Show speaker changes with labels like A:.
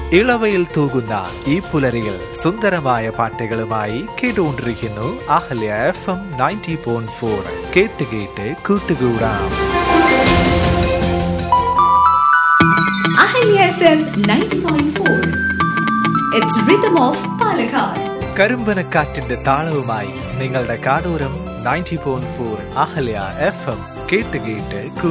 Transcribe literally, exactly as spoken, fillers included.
A: ഇളവയിൽ തൂകുന്ന ഈ പുലരിയിൽ സുന്ദരമായ പാട്ടുകളുമായി കേട്ടുകൊണ്ടിരിക്കുന്നു Ahalya F M ninety point four. കേട്ട് കേട്ട് കൂട്ടുകൂടാം.
B: Ahalya F M ninety point four. It's rhythm of Palakkad.
A: കരിമ്പനക്കാറ്റിന്റെ താളവുമായി നിങ്ങളുടെ കാടൂരം ninety point four Ahalya F M കേട്ട് കേട്ട്